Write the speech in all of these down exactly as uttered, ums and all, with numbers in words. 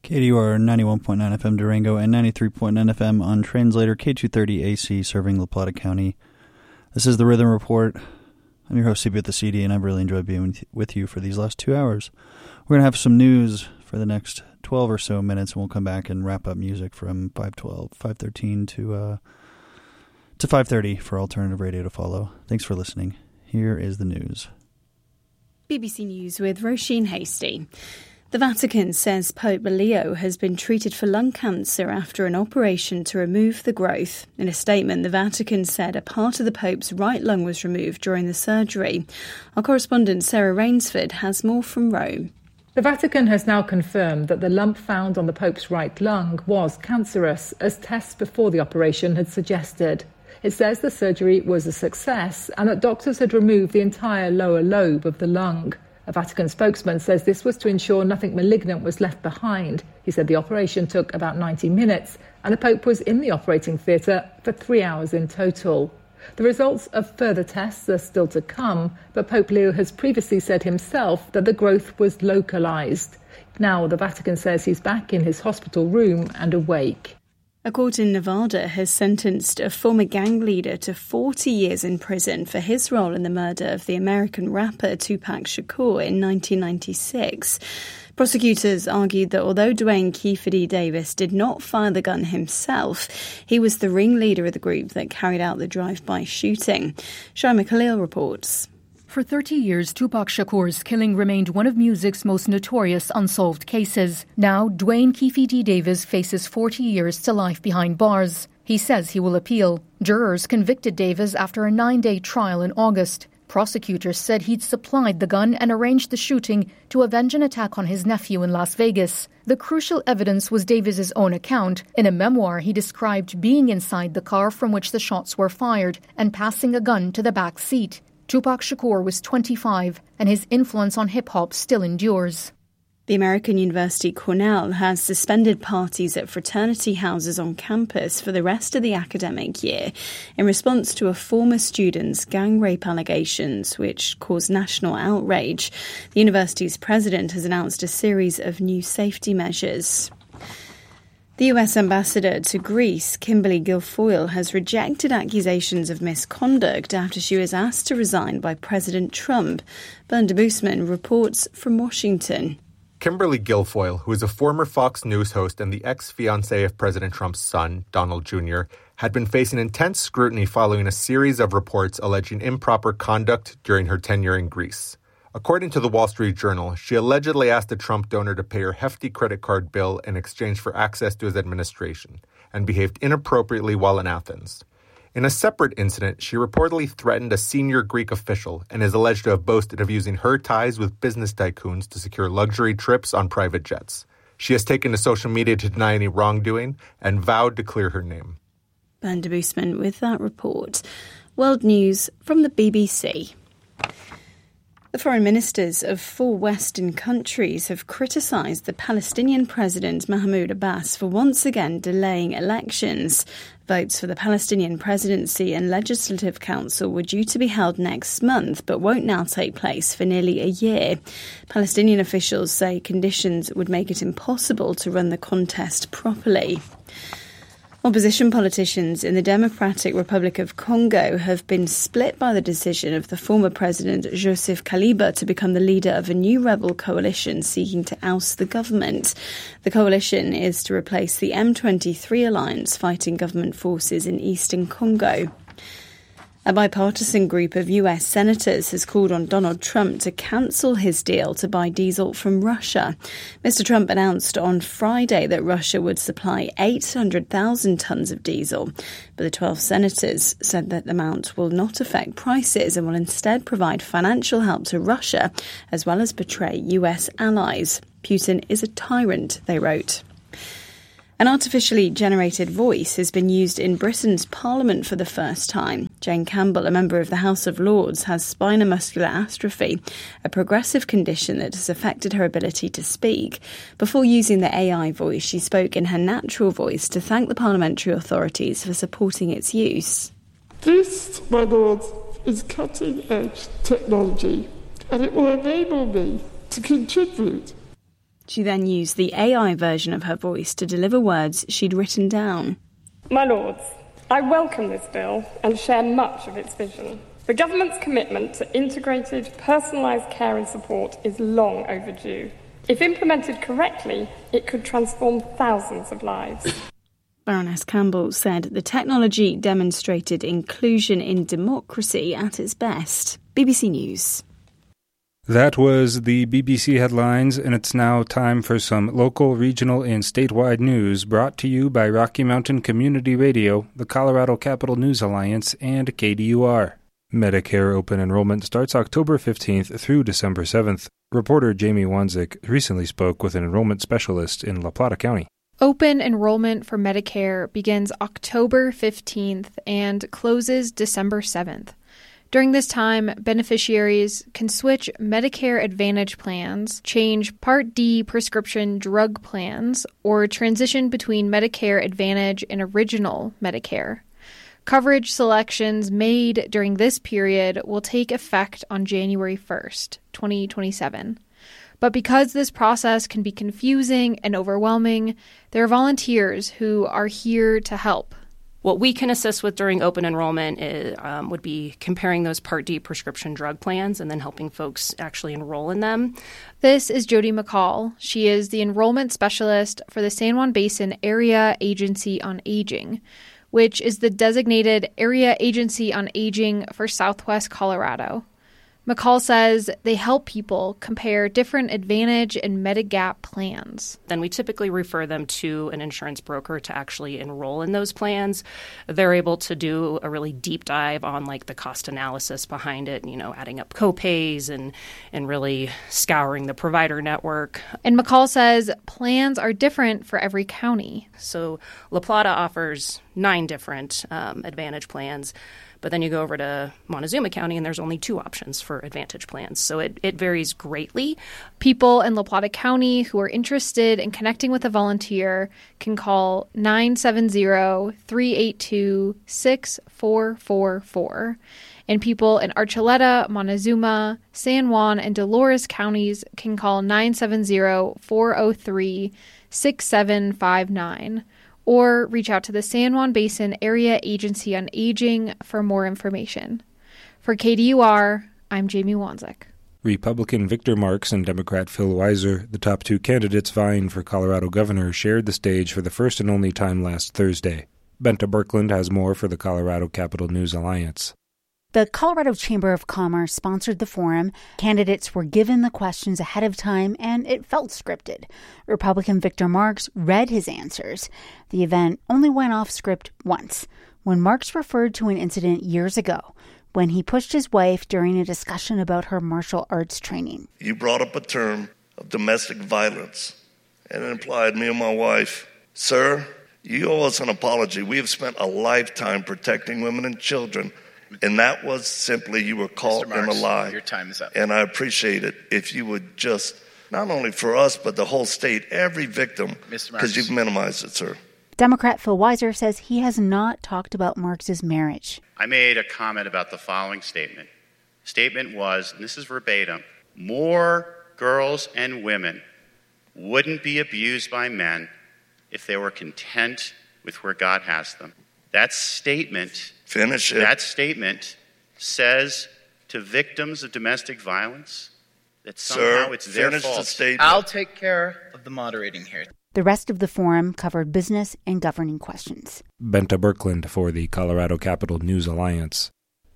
K D U R ninety-one point nine F M Durango and ninety-three point nine F M on translator K two thirty A C serving La Plata County. This is the Rhythm Report. I'm your host, C B with the C D, and I've really enjoyed being with you for these last two hours. We're going to have some news for the next twelve or so minutes, and we'll come back and wrap up music from five twelve, five thirteen to, uh, to five thirty for alternative radio to follow. Thanks for listening. Here is the news. B B C News with Roisin Hastie. The Vatican says Pope Leo has been treated for lung cancer after an operation to remove the growth. In a statement, the Vatican said a part of the Pope's right lung was removed during the surgery. Our correspondent Sarah Rainsford has more from Rome. The Vatican has now confirmed that the lump found on the Pope's right lung was cancerous, as tests before the operation had suggested. It says the surgery was a success and that doctors had removed the entire lower lobe of the lung. A Vatican spokesman says this was to ensure nothing malignant was left behind. He said the operation took about ninety minutes and the Pope was in the operating theatre for three hours in total. The results of further tests are still to come, but Pope Leo has previously said himself that the growth was localised. Now the Vatican says he's back in his hospital room and awake. A court in Nevada has sentenced a former gang leader to forty years in prison for his role in the murder of the American rapper Tupac Shakur in nineteen ninety-six. Prosecutors argued that although Duane Keffe D. Davis did not fire the gun himself, he was the ringleader of the group that carried out the drive-by shooting. Shaima Khalil reports. For thirty years, Tupac Shakur's killing remained one of music's most notorious unsolved cases. Now, Duane Keffe D. Davis faces forty years to life behind bars. He says he will appeal. Jurors convicted Davis after a nine-day trial in August. Prosecutors said he'd supplied the gun and arranged the shooting to avenge an attack on his nephew in Las Vegas. The crucial evidence was Davis's own account. In a memoir, he described being inside the car from which the shots were fired and passing a gun to the back seat. Tupac Shakur was twenty-five, and his influence on hip-hop still endures. The American University Cornell has suspended parties at fraternity houses on campus for the rest of the academic year in response to a former student's gang rape allegations, which caused national outrage. The university's president has announced a series of new safety measures. The U S ambassador to Greece, Kimberly Guilfoyle, has rejected accusations of misconduct after she was asked to resign by President Trump. Belinda Boosman reports from Washington. Kimberly Guilfoyle, who is a former Fox News host and the ex-fiancée of President Trump's son, Donald Junior, had been facing intense scrutiny following a series of reports alleging improper conduct during her tenure in Greece. According to the Wall Street Journal, she allegedly asked a Trump donor to pay her hefty credit card bill in exchange for access to his administration, and behaved inappropriately while in Athens. In a separate incident, she reportedly threatened a senior Greek official and is alleged to have boasted of using her ties with business tycoons to secure luxury trips on private jets. She has taken to social media to deny any wrongdoing and vowed to clear her name. Belinda Boosman with that report. World News from the B B C. The foreign ministers of four Western countries have criticised the Palestinian President Mahmoud Abbas for once again delaying elections. Votes for the Palestinian Presidency and Legislative Council were due to be held next month, but won't now take place for nearly a year. Palestinian officials say conditions would make it impossible to run the contest properly. Opposition politicians in the Democratic Republic of Congo have been split by the decision of the former president Joseph Kaliba to become the leader of a new rebel coalition seeking to oust the government. The coalition is to replace the M twenty-three alliance fighting government forces in eastern Congo. A bipartisan group of U S senators has called on Donald Trump to cancel his deal to buy diesel from Russia. Mister Trump announced on Friday that Russia would supply eight hundred thousand tonnes of diesel, but the twelve senators said that the amount will not affect prices and will instead provide financial help to Russia, as well as betray U S allies. Putin is a tyrant, they wrote. An artificially generated voice has been used in Britain's Parliament for the first time. Jane Campbell, a member of the House of Lords, has spinal muscular atrophy, a progressive condition that has affected her ability to speak. Before using the A I voice, she spoke in her natural voice to thank the parliamentary authorities for supporting its use. This, my lords, is cutting-edge technology, and it will enable me to contribute. She then used the A I version of her voice to deliver words she'd written down. My Lords, I welcome this bill and share much of its vision. The government's commitment to integrated, personalised care and support is long overdue. If implemented correctly, it could transform thousands of lives. Baroness Campbell said the technology demonstrated inclusion in democracy at its best. B B C News. That was the B B C headlines, and it's now time for some local, regional, and statewide news brought to you by Rocky Mountain Community Radio, the Colorado Capital News Alliance, and K D U R. Medicare open enrollment starts October fifteenth through December seventh. Reporter Jamie Wanzik recently spoke with an enrollment specialist in La Plata County. Open enrollment for Medicare begins October fifteenth and closes December seventh. During this time, beneficiaries can switch Medicare Advantage plans, change Part D prescription drug plans, or transition between Medicare Advantage and Original Medicare. Coverage selections made during this period will take effect on January first, twenty twenty-seven. But because this process can be confusing and overwhelming, there are volunteers who are here to help. What we can assist with during open enrollment is, um, would be comparing those Part D prescription drug plans and then helping folks actually enroll in them. This is Jody McCall. She is the enrollment specialist for the San Juan Basin Area Agency on Aging, which is the designated Area Agency on Aging for Southwest Colorado. McCall says they help people compare different Advantage and Medigap plans. Then we typically refer them to an insurance broker to actually enroll in those plans. They're able to do a really deep dive on like the cost analysis behind it, you know, adding up copays and, and really scouring the provider network. And McCall says plans are different for every county. So La Plata offers nine different um, Advantage plans. But then you go over to Montezuma County, and there's only two options for Advantage plans. So it, it varies greatly. People in La Plata County who are interested in connecting with a volunteer can call nine seven zero, three eight two, six four four four. And people in Archuleta, Montezuma, San Juan, and Dolores counties can call nine seven zero, four zero three, six seven five nine. Or reach out to the San Juan Basin Area Agency on Aging for more information. For K D U R, I'm Jamie Wanzik. Republican Victor Marks and Democrat Phil Weiser, the top two candidates vying for Colorado governor, shared the stage for the first and only time last Thursday. Benta Birkeland has more for the Colorado Capital News Alliance. The Colorado Chamber of Commerce sponsored the forum. Candidates were given the questions ahead of time, and it felt scripted. Republican Victor Marks read his answers. The event only went off script once, when Marks referred to an incident years ago when he pushed his wife during a discussion about her martial arts training. You brought up a term of domestic violence, and it implied me and my wife. Sir, you owe us an apology. We have spent a lifetime protecting women and children. And that was simply you were caught Mister Marks, in a lie. Your time is up. And I appreciate it if you would just, not only for us, but the whole state, every victim, because you've minimized it, sir. Democrat Phil Weiser says he has not talked about Marks' marriage. I made a comment about the following statement. Statement was, and this is verbatim, more girls and women wouldn't be abused by men if they were content with where God has them. That statement... Finish it. That statement says to victims of domestic violence that somehow Sir, it's their finish fault. The statement. I'll take care of the moderating here. The rest of the forum covered business and governing questions. Benta Birkeland for the Colorado Capital News Alliance.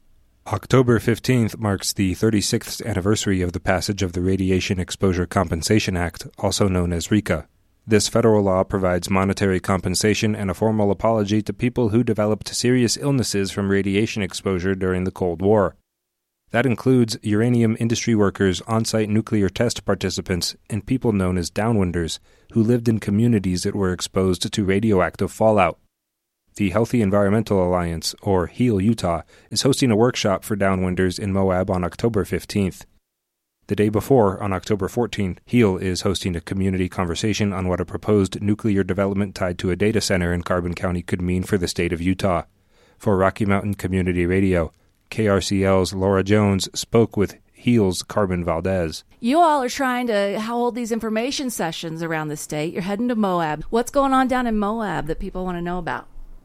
October fifteenth marks the thirty-sixth anniversary of the passage of the Radiation Exposure Compensation Act, also known as RECA. This federal law provides monetary compensation and a formal apology to people who developed serious illnesses from radiation exposure during the Cold War. That includes uranium industry workers, on-site nuclear test participants, and people known as downwinders, who lived in communities that were exposed to radioactive fallout. The Healthy Environmental Alliance, or HEAL Utah, is hosting a workshop for downwinders in Moab on October fifteenth. The day before, on October fourteenth, HEAL is hosting a community conversation on what a proposed nuclear development tied to a data center in Carbon County could mean for the state of Utah. For Rocky Mountain Community Radio, K R C L's Laura Jones spoke with HEAL's Carmen Valdez. You all are trying to hold these information sessions around the state. You're heading to Moab. What's going on down in Moab that people want to know about?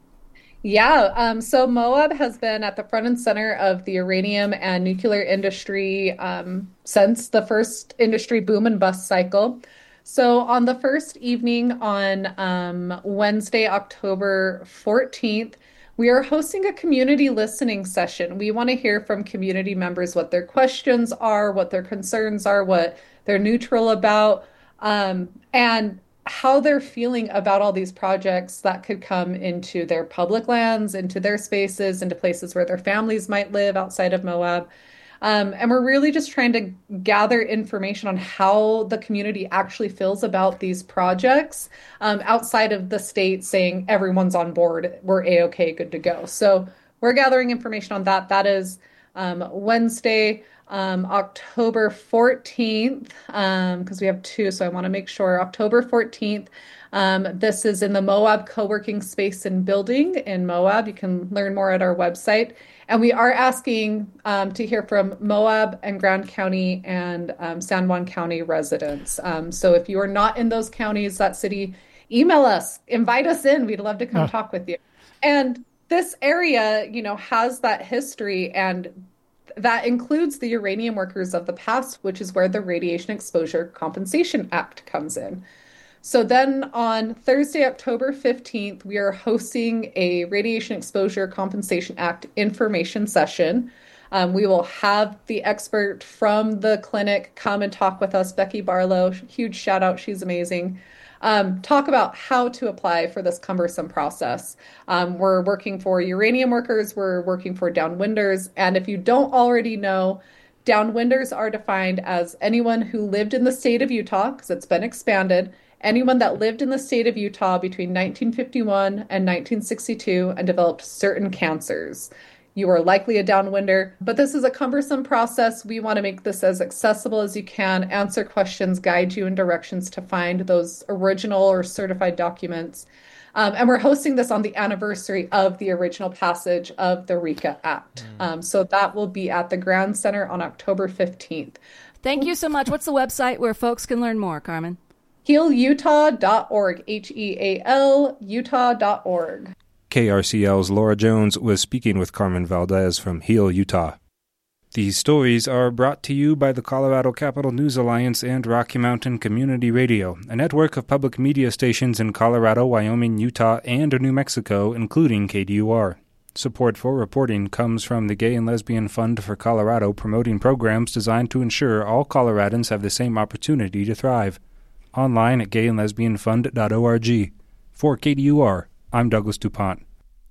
Yeah, um, so Moab has been at the front and center of the uranium and nuclear industry um, since the first industry boom and bust cycle. So on the first evening on um, Wednesday, October fourteenth, we are hosting a community listening session. We want to hear from community members what their questions are, what their concerns are, what they're neutral about, um, and how they're feeling about all these projects that could come into their public lands, into their spaces, into places where their families might live outside of Moab. Um, and we're really just trying to gather information on how the community actually feels about these projects um, outside of the state saying everyone's on board, we're A-OK, good to go. So we're gathering information on that. That is um, Wednesday, Um, October fourteenth, um, because we have two, so I want to make sure. October fourteenth, um, this is in the Moab Co-working Space and Building in Moab. You can learn more at our website. And we are asking um, to hear from Moab and Grand County and um, San Juan County residents. Um, so if you are not in those counties, that city, email us, invite us in. We'd love to come oh. talk with you. And this area, you know, has that history, and that includes the uranium workers of the past, which is where the Radiation Exposure Compensation Act comes in. So then on Thursday, October fifteenth, we are hosting a Radiation Exposure Compensation Act information session. Um, we will have the expert from the clinic come and talk with us, Becky Barlow. Huge shout out. She's amazing. Um, talk about how to apply for this cumbersome process. Um, we're working for uranium workers, we're working for downwinders, and if you don't already know, downwinders are defined as anyone who lived in the state of Utah, because it's been expanded, anyone that lived in the state of Utah between nineteen fifty-one and nineteen sixty-two and developed certain cancers. You are likely a downwinder, but this is a cumbersome process. We want to make this as accessible as you can, answer questions, guide you in directions to find those original or certified documents. Um, and we're hosting this on the anniversary of the original passage of the RECA Act. Mm. Um, so that will be at the Grand Center on October fifteenth. Thank you so much. What's the website where folks can learn more, Carmen? heal utah dot org, H E A L, utah dot org. K R C L's Laura Jones was speaking with Carmen Valdez from HEAL, Utah. These stories are brought to you by the Colorado Capital News Alliance and Rocky Mountain Community Radio, a network of public media stations in Colorado, Wyoming, Utah, and New Mexico, including K D U R. Support for reporting comes from the Gay and Lesbian Fund for Colorado, promoting programs designed to ensure all Coloradans have the same opportunity to thrive. Online at gay and lesbian fund dot org. For K D U R, I'm Douglas DuPont.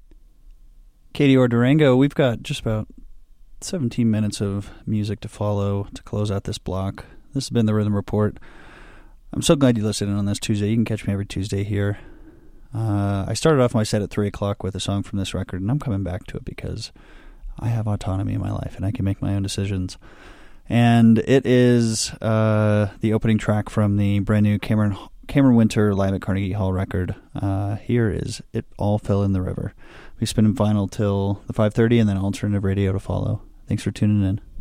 K D U R Durango, we've got just about seventeen minutes of music to follow to close out this block. This has been the Rhythm Report. I'm so glad you listened in on this Tuesday. You can catch me every Tuesday here. Uh, I started off my set at three o'clock with a song from this record, and I'm coming back to it because I have autonomy in my life, and I can make my own decisions. And it is uh, the opening track from the brand new Cameron Cameron Winter live at Carnegie Hall record. Uh, here is It All Fell in the River. We spin in vinyl till the five thirty, and then alternative radio to follow. Thanks for tuning in.